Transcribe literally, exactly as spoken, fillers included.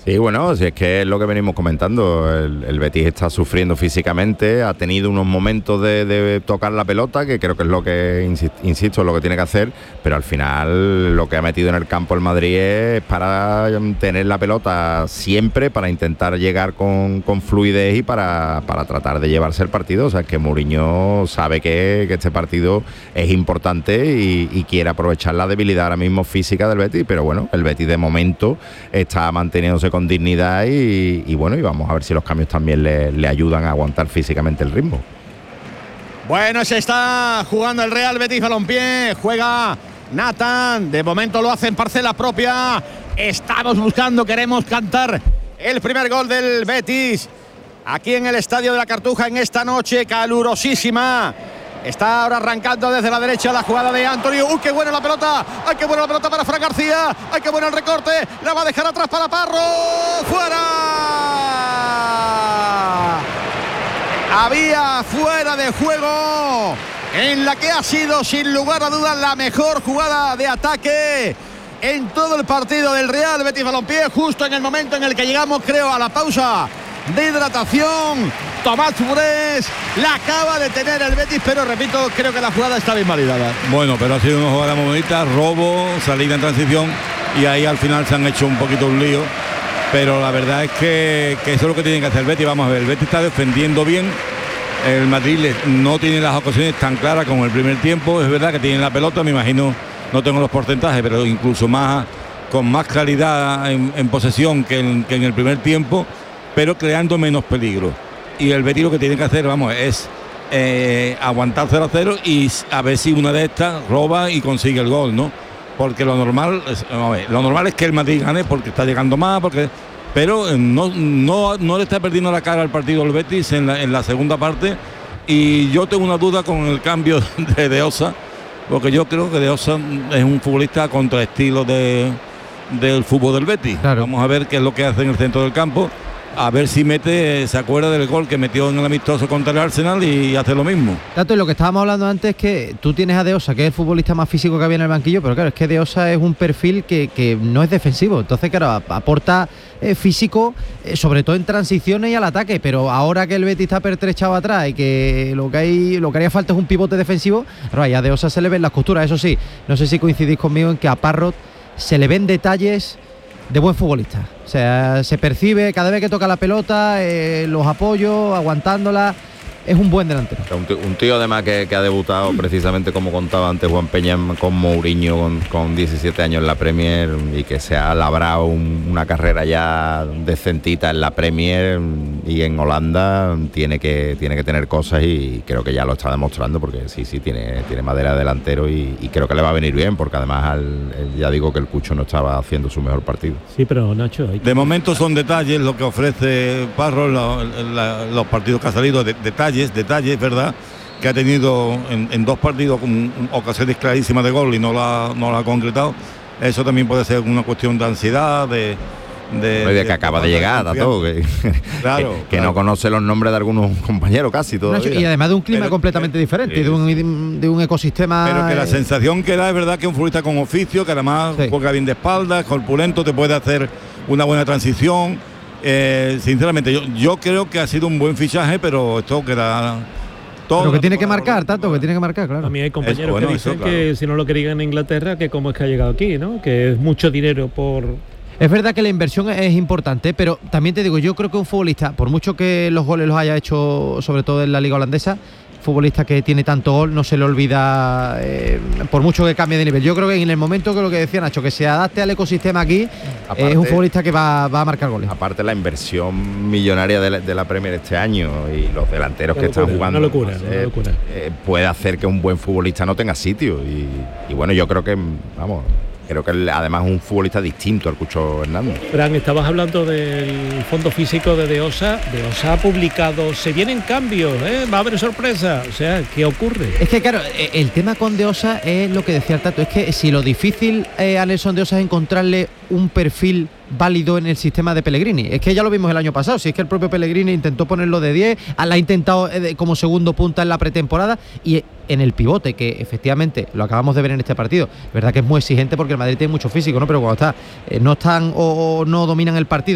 Sí, bueno, si es que es lo que venimos comentando, el, el Betis está sufriendo físicamente, ha tenido unos momentos de, de tocar la pelota, que creo que es lo que, insisto, es lo que tiene que hacer, pero al final lo que ha metido en el campo el Madrid es para tener la pelota siempre, para intentar llegar con, con fluidez y para, para tratar de llevarse el partido. O sea, es que Mourinho sabe que, que este partido es importante y, y quiere aprovechar la debilidad ahora mismo física del Betis, pero bueno, el Betis de momento está manteniéndose con dignidad y, y bueno, y vamos a ver si los cambios también le, le ayudan a aguantar físicamente el ritmo. Bueno, se está jugando el Real Betis Balompié, juega Nathan, de momento lo hace en parcela propia, estamos buscando, queremos cantar el primer gol del Betis aquí en el Estadio de la Cartuja en esta noche calurosísima. Está ahora arrancando desde la derecha la jugada de Antonio. ¡Uy, qué buena la pelota! ¡Ay, qué buena la pelota para Fran García! ¡Ay, qué bueno el recorte! ¡La va a dejar atrás para Parro! ¡Fuera! Había fuera de juego en la que ha sido sin lugar a dudas la mejor jugada de ataque en todo el partido del Real Betis Balompié, justo en el momento en el que llegamos, creo, a la pausa de hidratación. Tomás Burés la acaba de tener el Betis, pero repito, creo que la jugada está bien validada. Bueno, pero ha sido una jugada muy bonita, robo, salida en transición, y ahí al final se han hecho un poquito un lío, pero la verdad es que, que eso es lo que tiene que hacer el Betis. Vamos a ver, el Betis está defendiendo bien, el Madrid no tiene las ocasiones tan claras como el primer tiempo, es verdad que tiene la pelota, me imagino, no tengo los porcentajes, pero incluso más con más claridad en, en posesión que en, que en el primer tiempo, pero creando menos peligro. Y el Betis lo que tiene que hacer, vamos, es eh, aguantar cero a cero y a ver si una de estas roba y consigue el gol, ¿no? Porque lo normal, es, a ver, lo normal es que el Madrid gane porque está llegando más, porque pero no, no, no le está perdiendo la cara al partido el Betis en la, en la segunda parte. Y yo tengo una duda con el cambio de De Osa, porque yo creo que De Osa es un futbolista contra estilo de, del fútbol del Betis. Claro. Vamos a ver qué es lo que hace en el centro del campo. A ver si mete, se acuerda del gol que metió en el amistoso contra el Arsenal y hace lo mismo. Tanto, y lo que estábamos hablando antes es que tú tienes a De Osa, que es el futbolista más físico que había en el banquillo, pero claro, es que De Osa es un perfil que, que no es defensivo. Entonces, claro, aporta eh, físico, eh, sobre todo en transiciones y al ataque, pero ahora que el Betis está pertrechado atrás y que lo que hay, lo que haría falta es un pivote defensivo, claro, ahí a De Osa se le ven las costuras. Eso sí, no sé si coincidís conmigo en que a Parrot se le ven detalles de buen futbolista. O sea, se percibe cada vez que toca la pelota, eh, los apoyos, aguantándola. Es un buen delantero. Un tío, un tío además que, que ha debutado precisamente, como contaba antes Juan Peña, con Mourinho con, con diecisiete años en la Premier, y que se ha labrado un, una carrera ya decentita en la Premier, y en Holanda tiene que, tiene que tener cosas, y creo que ya lo está demostrando, porque sí, sí, tiene, tiene madera de delantero, y, y creo que le va a venir bien, porque además al, ya digo que el Cucho no estaba haciendo su mejor partido. Sí, pero Nacho, hay que... De momento son detalles lo que ofrece Parro, lo, la, los partidos que ha salido, de, detalles detalles, ¿verdad? Que ha tenido en, en dos partidos con ocasiones clarísimas de gol y no la, no la ha concretado. Eso también puede ser una cuestión de ansiedad, de... De, de, de que acaba de llegar a todo, que, claro, que, que claro. no conoce los nombres de algunos compañeros casi todavía. Y además de un clima pero, completamente pero, diferente, sí, de, un, de un ecosistema. Pero que la eh... sensación que da es verdad que un futbolista con oficio, que además sí. juega bien de espaldas, corpulento, te puede hacer una buena transición. Eh, sinceramente, yo, yo creo que ha sido un buen fichaje, pero esto queda... Todo lo que tiene que marcar, tanto que tiene que marcar, claro. A mí hay compañeros bueno, que dicen eso, claro. que si no lo querían en Inglaterra, que cómo es que ha llegado aquí, ¿no? Que es mucho dinero por... Es verdad que la inversión es importante, pero también te digo, yo creo que un futbolista, por mucho que los goles los haya hecho, sobre todo en la liga holandesa, futbolista que tiene tanto gol, no se le olvida, eh, por mucho que cambie de nivel. Yo creo que en el momento que lo que decía Nacho, que se adapte al ecosistema aquí, aparte, eh, es un futbolista que va, va a marcar goles. Aparte la inversión millonaria de la, de la Premier este año y los delanteros una que locura, están jugando, una locura, eh, una locura. Eh, puede hacer que un buen futbolista no tenga sitio, y, y bueno, yo creo que, vamos... Creo que él, además, es un futbolista distinto al Cucho Hernández. Fran, estabas hablando del fondo físico de De Osa. De Osa ha publicado, se vienen cambios, ¿eh? Va a haber sorpresa. O sea, ¿qué ocurre? Es que, claro, el tema con De Osa es lo que decía el Tato, es que si lo difícil eh, a Nelson De Osa es encontrarle un perfil válido en el sistema de Pellegrini. Es que ya lo vimos el año pasado, si es que el propio Pellegrini intentó ponerlo de diez, la ha intentado eh, como segundo punta en la pretemporada, y en el pivote, que efectivamente lo acabamos de ver en este partido, verdad que es muy exigente porque el Madrid tiene mucho físico, ¿no? Pero cuando está, eh, no están o, o no dominan el partido